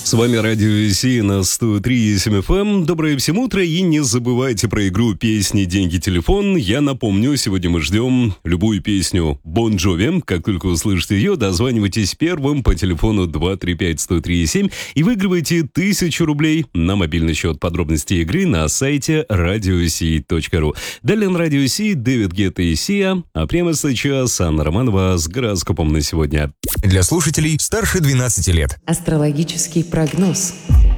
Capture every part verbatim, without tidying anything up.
С вами Радио Си на сто три и семь эф эм. Доброе всем утро и не забывайте про игру «Песни, деньги, телефон». Я напомню, сегодня мы ждем любую песню Бон Джови. Как только услышите ее, дозванивайтесь первым по телефону два три пять сто три семь и выигрывайте тысячу рублей на мобильный счет. Подробности игры на сайте радиоси точка ру. Далее на Радио Си Дэвид Гетта и Сия, а прямо сейчас Анна Романова с гороскопом на сегодня. Для слушателей старше двенадцати лет. Астрологический прогноз.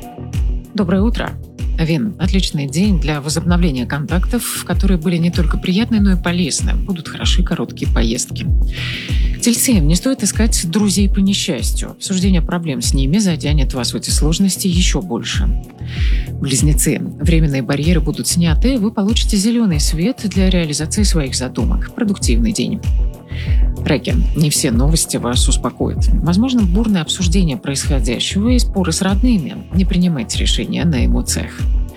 Доброе утро. Вен. Отличный день для возобновления контактов, которые были не только приятны, но и полезны. Будут хороши короткие поездки. Тельцы. Не стоит искать друзей по несчастью. Обсуждение проблем с ними затянет вас в эти сложности еще больше. Близнецы. Временные барьеры будут сняты, вы получите зеленый свет для реализации своих задумок. Продуктивный день. Раки. Не все новости вас успокоят. Возможно, бурное обсуждение происходящего и споры с родными. Не принимайте решения на эмоциях.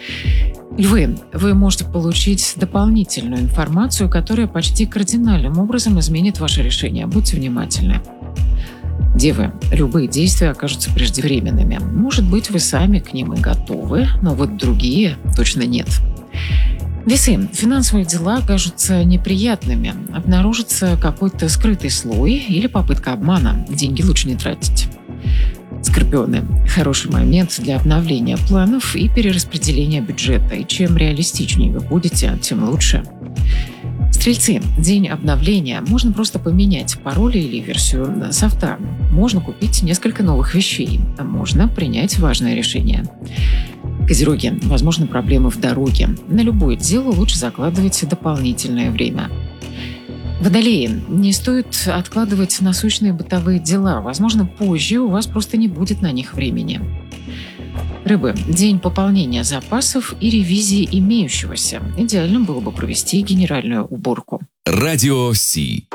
Львы. Вы можете получить дополнительную информацию, которая почти кардинальным образом изменит ваше решение. Будьте внимательны. Девы. Любые действия окажутся преждевременными. Может быть, вы сами к ним и готовы, но вот другие точно нет. Весы. Финансовые дела кажутся неприятными. Обнаружится какой-то скрытый слой или попытка обмана. Деньги лучше не тратить. Скорпионы. Хороший момент для обновления планов и перераспределения бюджета. И чем реалистичнее вы будете, тем лучше. Стрельцы. День обновления. Можно просто поменять пароль или версию софта. Можно купить несколько новых вещей. А можно принять важное решение. Козероги. Возможны проблемы в дороге. На любое дело лучше закладывать дополнительное время. Водолеи. Не стоит откладывать насущные бытовые дела. Возможно, позже у вас просто не будет на них времени. Рыбы. День пополнения запасов и ревизии имеющегося. Идеально было бы провести генеральную уборку. Радио Си.